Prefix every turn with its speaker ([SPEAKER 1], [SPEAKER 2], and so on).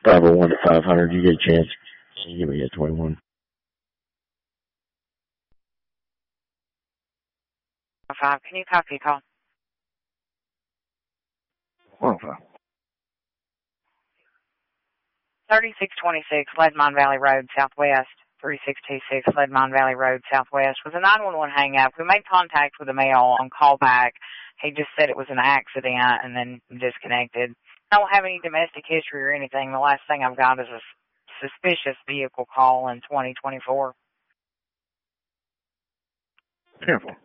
[SPEAKER 1] 501 to 500. You get a chance. You give me a 21.
[SPEAKER 2] 5. Can you copy call?
[SPEAKER 1] 105.
[SPEAKER 2] 3626 Leadmine Valley Road, Southwest. 3626 Leadmine Valley Road, Southwest. Was a 911 hang-up. We made contact with the male on callback. He just said it was an accident and then disconnected. I don't have any domestic history or anything. The last thing I've got is a suspicious vehicle call in 2024.
[SPEAKER 1] Careful.